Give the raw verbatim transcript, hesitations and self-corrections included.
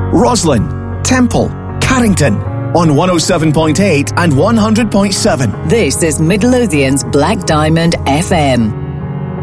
Roslin, Temple, Carrington on one oh seven point eight and one hundred point seven. This is Midlothian's Black Diamond F M.